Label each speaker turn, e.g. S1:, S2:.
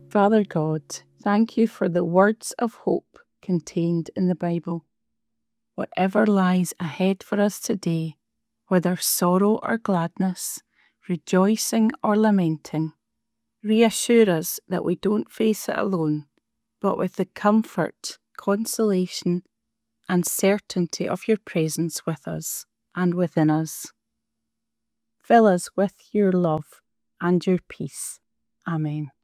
S1: Father God, thank you for the words of hope contained in the Bible. Whatever lies ahead for us today, whether sorrow or gladness, rejoicing or lamenting, reassure us that we don't face it alone, but with the comfort, consolation, and certainty of your presence with us and within us. Fill us with your love and your peace. Amen.